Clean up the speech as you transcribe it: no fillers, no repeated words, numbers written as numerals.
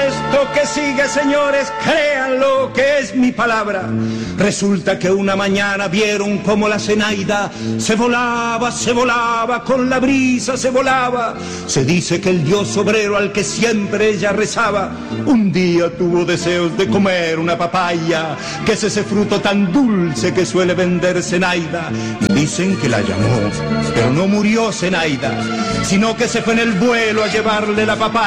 esto que sigue, señores, créanlo que es mi palabra. Resulta que una mañana vieron como la Zenaida se volaba, con la brisa se volaba. Se dice que el dios obrero al que siempre ella rezaba, un día tuvo deseos de comer una papaya, que es ese fruto tan dulce que suele vender Zenaida. Dicen que la llamó, pero no murió Zenaida, sino que se fue en el vuelo a llevarle la papaya.